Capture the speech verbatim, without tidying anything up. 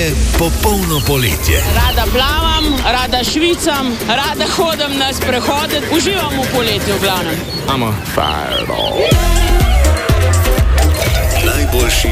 je popolno poletje. Rada plavam, rada švicam, rada hodim na sprehode, uživam v poletju v glavnem. I'm a fireball. Najboljši